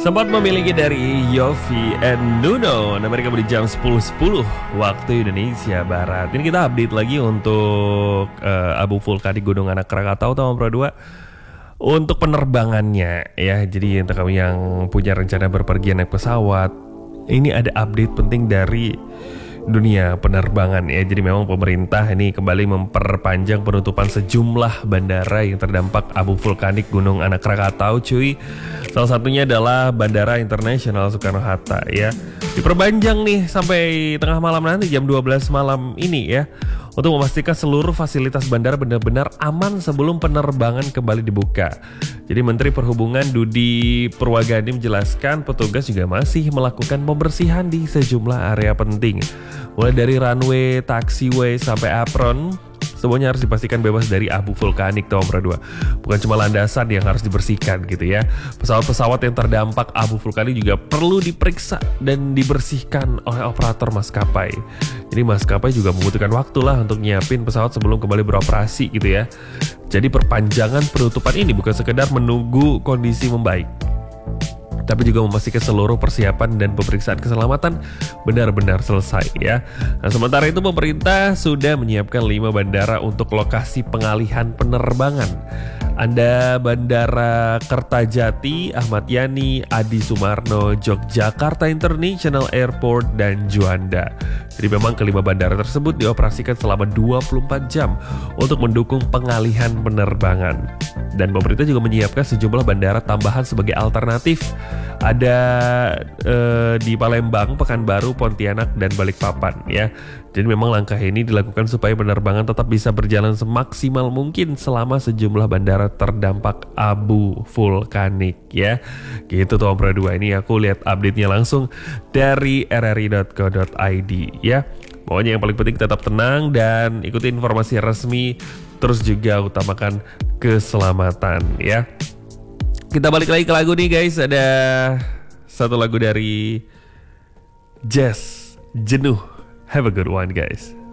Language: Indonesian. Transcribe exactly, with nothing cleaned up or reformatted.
Sempat memiliki dari Yofi and Nuno. Nah, mereka di jam sepuluh sepuluh waktu Indonesia Barat. Ini kita update lagi untuk uh, abu vulkanik Gunung Anak Krakatau tahun Pro dua. Untuk penerbangannya ya. Jadi untuk kamu yang punya rencana berpergian naik pesawat, ini ada update penting dari dunia penerbangan ya. Jadi memang pemerintah ini kembali memperpanjang penutupan sejumlah bandara yang terdampak abu vulkanik Gunung Anak Krakatau, cuy. Salah satunya adalah Bandara Internasional Soekarno-Hatta ya. Diperpanjang nih sampai tengah malam nanti jam dua belas malam ini ya, untuk memastikan seluruh fasilitas bandara benar-benar aman sebelum penerbangan kembali dibuka. Jadi Menteri Perhubungan Dudi Purwagadi menjelaskan petugas juga masih melakukan pembersihan di sejumlah area penting. Mulai dari runway, taxiway, sampai apron, semuanya harus dipastikan bebas dari abu vulkanik tahun Pro dua. Bukan cuma landasan yang harus dibersihkan gitu ya. Pesawat-pesawat yang terdampak abu vulkanik juga perlu diperiksa dan dibersihkan oleh operator maskapai. Jadi maskapai juga membutuhkan waktu lah untuk nyiapin pesawat sebelum kembali beroperasi gitu ya. Jadi perpanjangan penutupan ini bukan sekedar menunggu kondisi membaik, tapi juga memastikan seluruh persiapan dan pemeriksaan keselamatan benar-benar selesai ya. Nah, sementara itu pemerintah sudah menyiapkan lima bandara untuk lokasi pengalihan penerbangan. Ada Bandara Kertajati, Ahmad Yani, Adi Sumarno, Yogyakarta International Airport, dan Juanda. Jadi memang kelima bandara tersebut dioperasikan selama dua puluh empat jam untuk mendukung pengalihan penerbangan. Dan pemerintah juga menyiapkan sejumlah bandara tambahan sebagai alternatif. Ada eh, di Palembang, Pekanbaru, Pontianak, dan Balikpapan ya. Jadi memang langkah ini dilakukan supaya penerbangan tetap bisa berjalan semaksimal mungkin selama sejumlah bandara terdampak abu vulkanik ya. Gitu tuh Pro dua, ini aku lihat update-nya langsung dari r r i dot co dot i d ya. Pokoknya yang paling penting tetap tenang dan ikuti informasi resmi, terus juga utamakan keselamatan ya. Kita balik lagi ke lagu nih guys. Ada satu lagu dari Jazz, Jenuh. Have a good one guys.